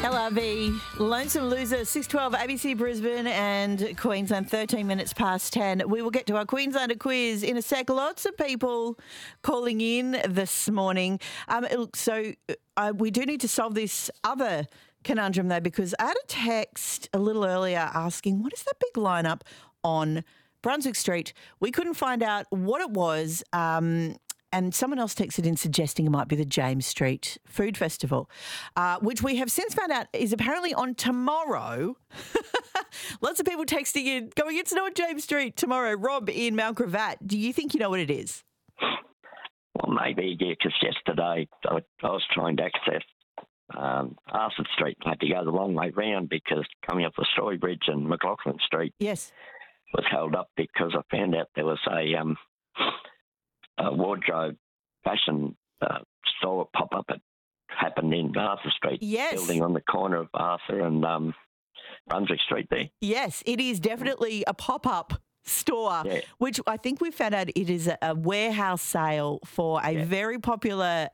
LRV, Lonesome Loser, 6:12, ABC Brisbane and Queensland, 13 minutes past 10. We will get to our Queenslander quiz in a sec. Lots of people calling in this morning. We do need to solve this other conundrum, though, because I had a text a little earlier asking, what is that big lineup on Brunswick Street? We couldn't find out what it was. And someone else texted in suggesting it might be the James Street Food Festival, which we have since found out is apparently on tomorrow. Lots of people texting in, going, it's not James Street tomorrow. Rob in Mount Gravatt, do you think you know what it is? Well, maybe, yeah, because yesterday I was trying to access Arthur Street. I had to go the long way round because coming up the Story Bridge and McLaughlin Street Yes. was held up because I found out there was a wardrobe fashion store pop-up that happened in Arthur Street. Yes. Building on the corner of Arthur and Brunswick Street there. Yes, it is definitely a pop-up store, Yeah. which I think we found out it is a warehouse sale for a very popular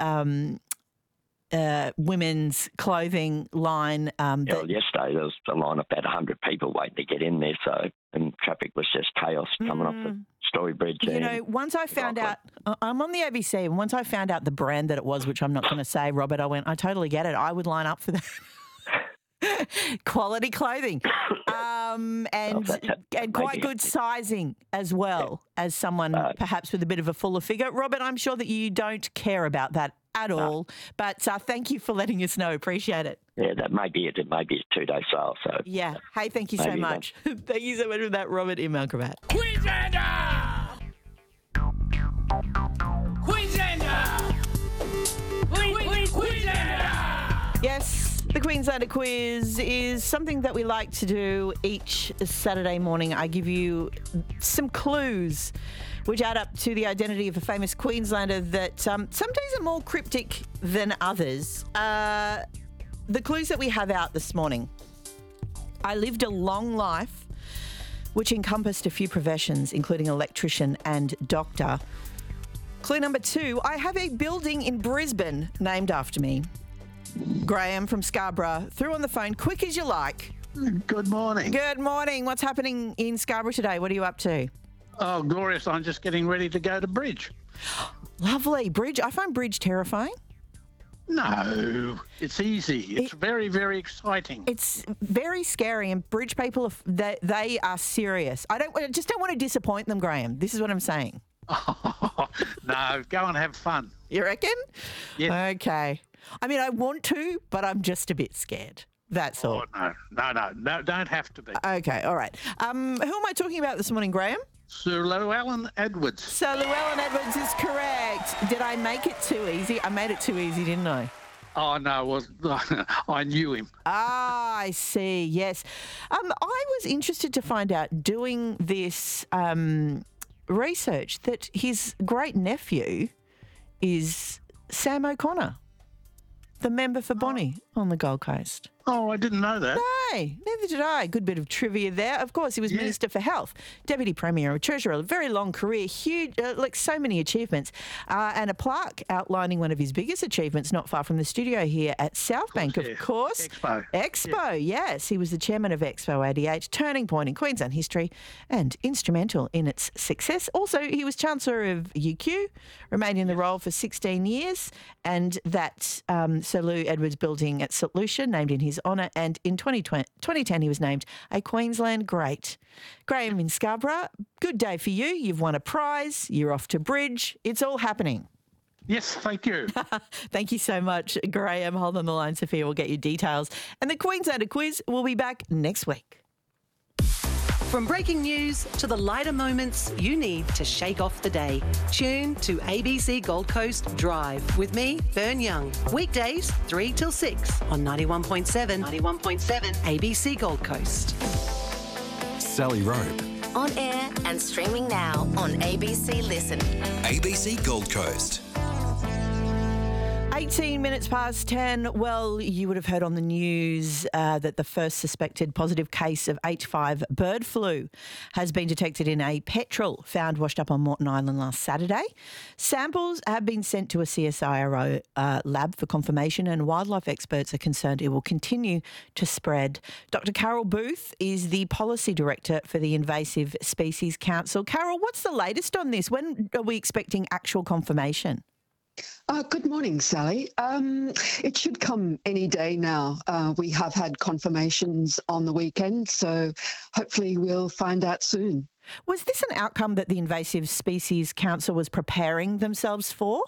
women's clothing line. Well, yesterday there was a line of about 100 people waiting to get in there, and traffic was just chaos coming off the Story Bridge. You know, once I found out, I'm on the ABC, and once I found out the brand that it was, which I'm not going to say, Robert, I went, I totally get it. I would line up for that. Quality clothing and quite good sizing as well as someone perhaps with a bit of a fuller figure. Robert, I'm sure that you don't care about that at all, but thank you for letting us know. Appreciate it. Yeah, that may be it. It may be a 2-day sale. So yeah. Hey, thank you so much. Thank you so much for that, Robert in Mount Gravatt. Queenslander! Queenslander! Queenslander! Yes, the Queenslander quiz is something that we like to do each Saturday morning. I give you some clues which add up to the identity of a famous Queenslander that some days are more cryptic than others. The clues that we have out this morning. I lived a long life which encompassed a few professions, including electrician and doctor. Clue number 2, I have a building in Brisbane named after me. Graham from Scarborough, through on the phone, quick as you like. Good morning. Good morning. What's happening in Scarborough today? What are you up to? Oh, glorious. I'm just getting ready to go to Bridge. Lovely. Bridge. I find Bridge terrifying. No, it's easy. It's very, very exciting. It's very scary, and Bridge people, they are serious. I just don't want to disappoint them, Graham. This is what I'm saying. No, go and have fun. You reckon? Yeah. Okay. I mean, I want to, but I'm just a bit scared. That's all. Oh, no, don't have to be. Okay, all right. Who am I talking about this morning, Graham? Sir Llewellyn Edwards. So Llewellyn Edwards is correct. Did I make it too easy? I made it too easy, didn't I? Oh, no, I knew him. Ah, I see, yes. I was interested to find out, doing this research, that his great-nephew is Sam O'Connor, the member for Bonnie on the Gold Coast. Oh, I didn't know that. No, neither did I. Good bit of trivia there. Of course, he was Minister for Health, Deputy Premier, Treasurer, a very long career, huge, like so many achievements, and a plaque outlining one of his biggest achievements not far from the studio here at Southbank, of course. Expo, yes. He was the chairman of Expo 88, turning point in Queensland history and instrumental in its success. Also, he was Chancellor of UQ, remained in the role for 16 years, and that Sir Lou Edwards building at St Lucia, named in his honour, and in 2010 he was named a Queensland great. Graham in Scarborough, good day for you. You've won a prize. You're off to Bridge. It's all happening. Yes, thank you. Thank you so much, Graham. Hold on the line, Sophia. We'll get you details. And the Queenslander quiz will be back next week. From breaking news to the lighter moments you need to shake off the day. Tune to ABC Gold Coast Drive with me, Fern Young. Weekdays 3 till 6 on 91.7 ABC Gold Coast. Sally Rope. On air and streaming now on ABC Listen. ABC Gold Coast. 18 minutes past 10. Well, you would have heard on the news that the first suspected positive case of H5 bird flu has been detected in a petrel found washed up on Moreton Island last Saturday. Samples have been sent to a CSIRO lab for confirmation, and wildlife experts are concerned it will continue to spread. Dr. Carol Booth is the Policy Director for the Invasive Species Council. Carol, what's the latest on this? When are we expecting actual confirmation? Good morning, Sally. It should come any day now. We have had confirmations on the weekend, so hopefully we'll find out soon. Was this an outcome that the Invasive Species Council was preparing themselves for?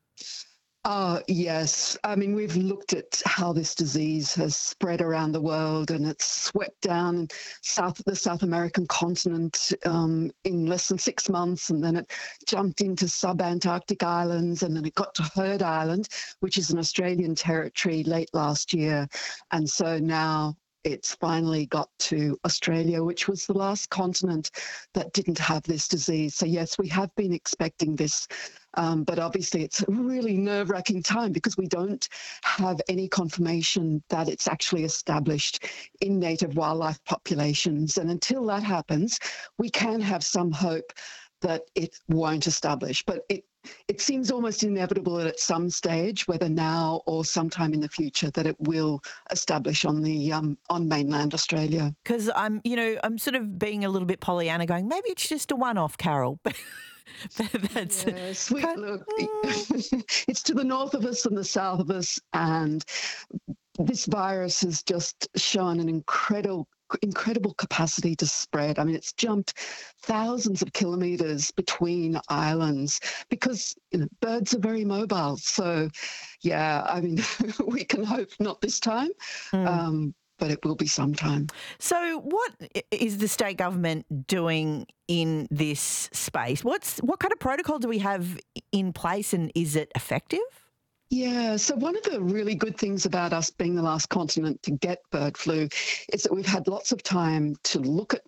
Yes. I mean, we've looked at how this disease has spread around the world, and it's swept down the South American continent in less than 6 months, and then it jumped into sub-Antarctic islands, and then it got to Heard Island, which is an Australian territory, late last year. And so now it's finally got to Australia, which was the last continent that didn't have this disease. So yes, we have been expecting this, but obviously it's a really nerve-wracking time because we don't have any confirmation that it's actually established in native wildlife populations. And until that happens, we can have some hope that it won't establish. But it seems almost inevitable that at some stage, whether now or sometime in the future, that it will establish on mainland Australia. Because I'm sort of being a little bit Pollyanna, going, maybe it's just a one-off, Carol. That's look, it's to the north of us and the south of us, and this virus has just shown an incredible capacity to spread. I mean, it's jumped thousands of kilometres between islands because birds are very mobile. So, yeah, I mean, we can hope not this time, but it will be sometime. So what is the state government doing in this space? What kind of protocol do we have in place, and is it effective? Yeah, so one of the really good things about us being the last continent to get bird flu is that we've had lots of time to look at